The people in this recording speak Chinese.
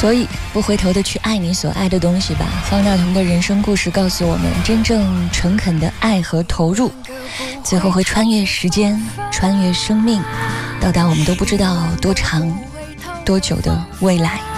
所以不回头的去爱你所爱的东西吧。方大同的人生故事告诉我们，真正诚恳的爱和投入，最后会穿越时间，穿越生命，到达我们都不知道多长多久的未来。